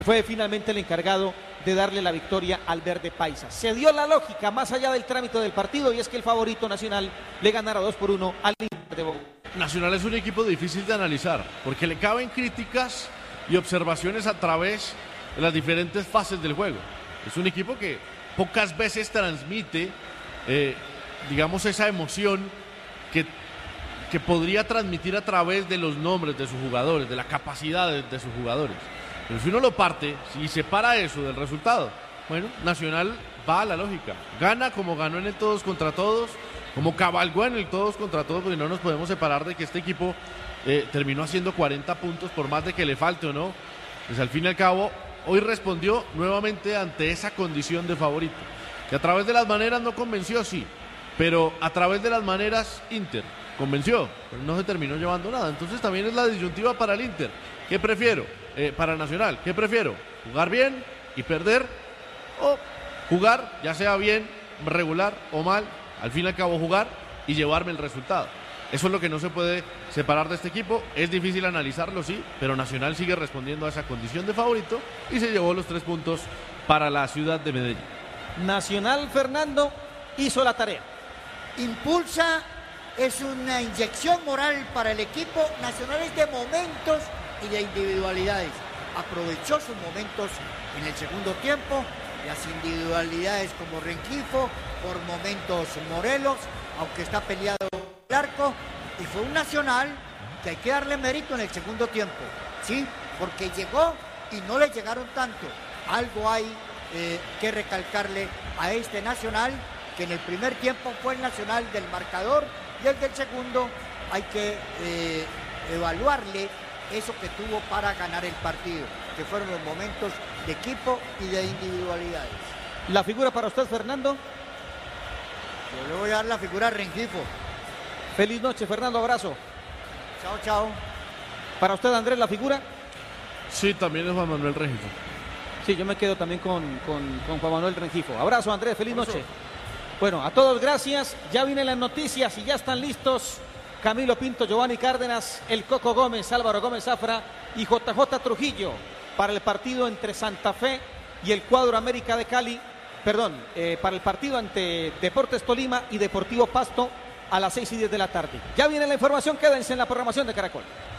fue finalmente el encargado de darle la victoria al verde paisa. Se dio la lógica más allá del trámite del partido y es que el favorito Nacional le ganara 2-1 al Inter de Bogotá. Nacional es un equipo difícil de analizar porque le caben críticas y observaciones a través de las diferentes fases del juego. Es un equipo que pocas veces transmite, digamos, esa emoción que podría transmitir a través de los nombres de sus jugadores, de la capacidad de sus jugadores. Pero si uno lo parte y separa eso del resultado, bueno, Nacional va a la lógica. Gana como ganó en el todos contra todos, como cabalgó en el todos contra todos, porque no nos podemos separar de que este equipo terminó haciendo 40 puntos, por más de que le falte o no. Pues al fin y al cabo, hoy respondió nuevamente ante esa condición de favorito, que a través de las maneras no convenció, sí, pero a través de las maneras Inter convenció, pero no se terminó llevando nada. Entonces también es la disyuntiva para el Inter. ¿Qué prefiero? Para Nacional, ¿qué prefiero? ¿Jugar bien y perder? ¿O jugar, ya sea bien, regular o mal, al fin y al cabo jugar y llevarme el resultado? Eso es lo que no se puede separar de este equipo. Es difícil analizarlo, sí, pero Nacional sigue respondiendo a esa condición de favorito y se llevó los 3 puntos para la ciudad de Medellín. Nacional, Fernando, hizo la tarea. Impulsa, es una inyección moral para el equipo. Nacional es de momentos y de individualidades. Aprovechó sus momentos en el segundo tiempo, las individualidades como Rengifo, por momentos Morelos, aunque está peleado el arco, y fue un Nacional que hay que darle mérito en el segundo tiempo, ¿sí? Porque llegó y no le llegaron tanto. Algo hay que recalcarle a este Nacional, que en el primer tiempo fue el Nacional del marcador, y el del segundo hay que evaluarle eso que tuvo para ganar el partido, que fueron los momentos de equipo y de individualidades. ¿La figura para usted, Fernando? Yo le voy a dar la figura a Rengifo. Feliz noche, Fernando, abrazo. Chao, chao. Para usted, Andrés, ¿la figura? Sí, también es Juan Manuel Rengifo. Sí, yo me quedo también con Juan Manuel Rengifo. Abrazo, Andrés, feliz noche. Bueno, a todos gracias. Ya vienen las noticias y ya están listos Camilo Pinto, Giovanni Cárdenas, el Coco Gómez, Álvaro Gómez Zafra y JJ Trujillo para el partido entre Santa Fe y el cuadro América de Cali. Para el partido ante Deportes Tolima y Deportivo Pasto a las 6:10 de la tarde. Ya viene la información, quédense en la programación de Caracol.